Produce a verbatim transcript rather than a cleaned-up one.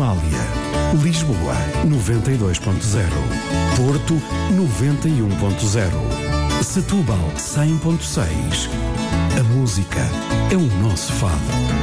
Centro-Dália. Lisboa, noventa e dois ponto zero. Porto, noventa e um ponto zero. Setúbal, cem ponto seis. A música é o nosso fado.